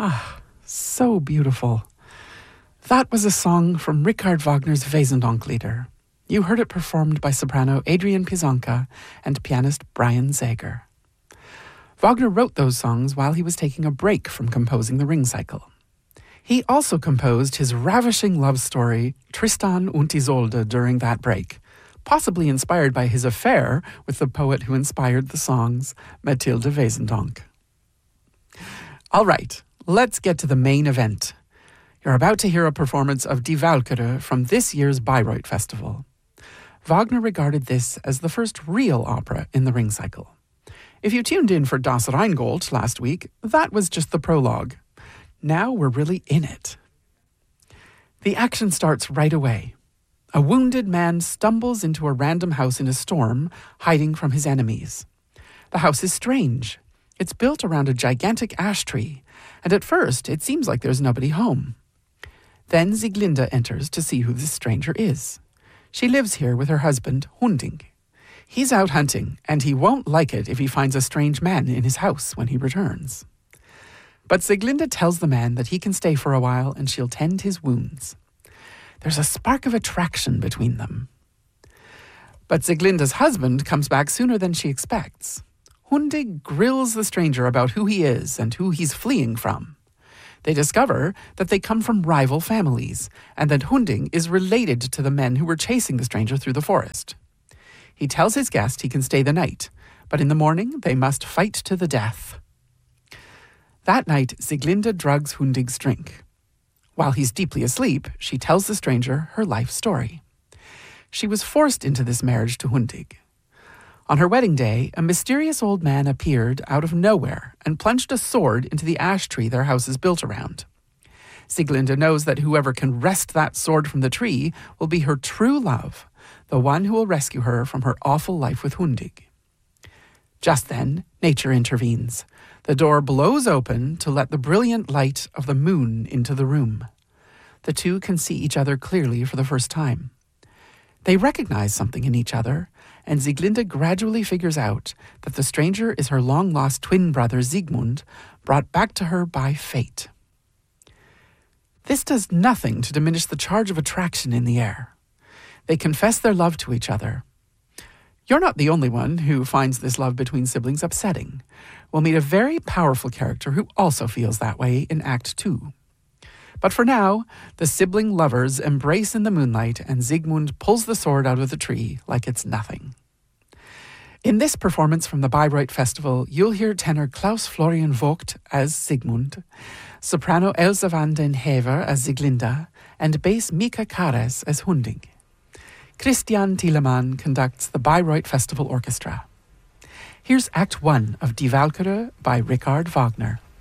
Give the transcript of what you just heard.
So beautiful. That was a song from Richard Wagner's Wesendonck-Lieder. You heard it performed by soprano Adrian Pizonka and pianist Brian Zager. Wagner wrote those songs while he was taking a break from composing the Ring Cycle. He also composed his ravishing love story, Tristan und Isolde, during that break, possibly inspired by his affair with the poet who inspired the songs, Mathilde Wesendonck. All right, let's get to the main event. You're about to hear a performance of Die Walküre from this year's Bayreuth Festival. Wagner regarded this as the first real opera in the Ring Cycle. If you tuned in for Das Rheingold last week, that was just the prologue. Now we're really in it. The action starts right away. A wounded man stumbles into a random house in a storm, hiding from his enemies. The house is strange. It's built around a gigantic ash tree, and at first it seems like there's nobody home. Then Sieglinde enters to see who this stranger is. She lives here with her husband, Hunding. He's out hunting, and he won't like it if he finds a strange man in his house when he returns. But Sieglinde tells the man that he can stay for a while and she'll tend his wounds. There's a spark of attraction between them. But Sieglinde's husband comes back sooner than she expects. Hunding grills the stranger about who he is and who he's fleeing from. They discover that they come from rival families, and that Hunding is related to the men who were chasing the stranger through the forest. He tells his guest he can stay the night, but in the morning they must fight to the death. That night, Sieglinde drugs Hunding's drink. While he's deeply asleep, she tells the stranger her life story. She was forced into this marriage to Hunding. On her wedding day, a mysterious old man appeared out of nowhere and plunged a sword into the ash tree their house is built around. Sieglinde knows that whoever can wrest that sword from the tree will be her true love, the one who will rescue her from her awful life with Hunding. Just then, nature intervenes. The door blows open to let the brilliant light of the moon into the room. The two can see each other clearly for the first time. They recognize something in each other, and Sieglinde gradually figures out that the stranger is her long-lost twin brother Siegmund, brought back to her by fate. This does nothing to diminish the charge of attraction in the air. They confess their love to each other. You're not the only one who finds this love between siblings upsetting. We'll meet a very powerful character who also feels that way in Act 2. But for now, the sibling lovers embrace in the moonlight, and Siegmund pulls the sword out of the tree like it's nothing. In this performance from the Bayreuth Festival, you'll hear tenor Klaus Florian Vogt as Siegmund, soprano Elsa van den Hever as Sieglinde, and bass Mika Kares as Hunding. Christian Thielemann conducts the Bayreuth Festival Orchestra. Here's Act 1 of Die Walküre by Richard Wagner.